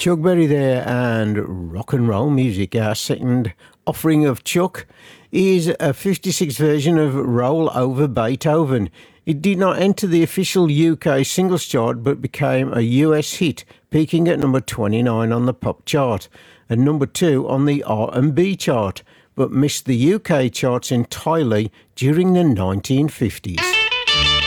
Chuck Berry there and rock and roll music. Our second offering of Chuck is a 56 version of Roll Over Beethoven. It did not enter the official UK singles chart but became a US hit, peaking at number 29 on the pop chart and number 2 on the R&B chart, but missed the UK charts entirely during the 1950s.